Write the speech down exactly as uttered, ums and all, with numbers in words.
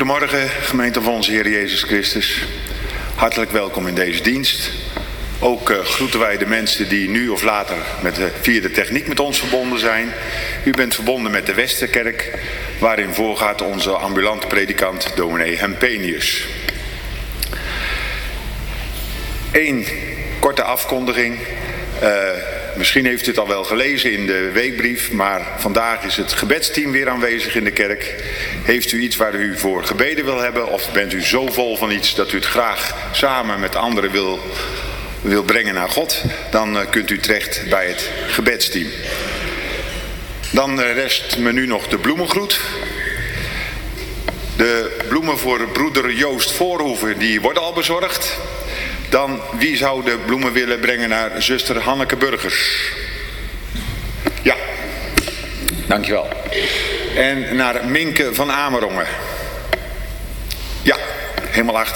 Goedemorgen, gemeente van onze Heer Jezus Christus. Hartelijk welkom in deze dienst. Ook uh, groeten wij de mensen die nu of later met de, via de techniek met ons verbonden zijn. U bent verbonden met de Westerkerk, waarin voorgaat onze ambulante predikant dominee Hempenius. Eén korte afkondiging. Uh, misschien heeft u het al wel gelezen in de weekbrief, maar vandaag is het gebedsteam weer aanwezig in de kerk. Heeft u iets waar u voor gebeden wil hebben, of bent u zo vol van iets dat u het graag samen met anderen wil, wil brengen naar God, dan uh, kunt u terecht bij het gebedsteam. Dan uh, rest me nu nog de bloemengroet. De bloemen voor broeder Joost Voorhoeven, die worden al bezorgd. Dan, wie zou de bloemen willen brengen naar zuster Hanneke Burgers? Ja, dankjewel. En naar Minke van Amerongen. Ja, helemaal achter.